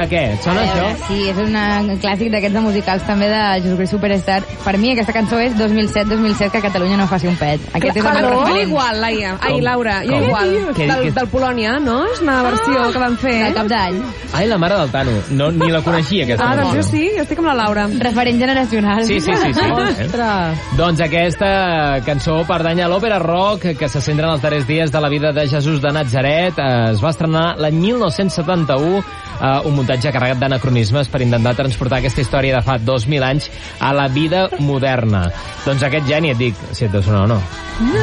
què? Et sona això? Sí, és un clàssic d'aquests de musicals també de Jesucrist Superstar. Per mi aquesta cançó és 2007 que Catalunya no faci un pet. Aquest és el meu Jo referent. igual, Laia. Ai, Laura, jo Com? igual. Què? Del Polònia, no? És una versió que van fer. De cap d'any. Ai, la mare del Tano. No, ni la coneixia, aquesta Ah, doncs jo cançó. sí, jo estic amb la Laura. Referent generacional. Sí. Ostres. Doncs aquesta cançó pertany a l'òpera rock que se centra en els darrers dies de la vida de Jesús de Natzaret. Es va estrenar l'any 1971, un muntatge carregat d'anacronismes per intentar transportar aquesta història de fa 2.000 anys a la vida moderna. Doncs aquest geni, et dic, si et deu sonar o no.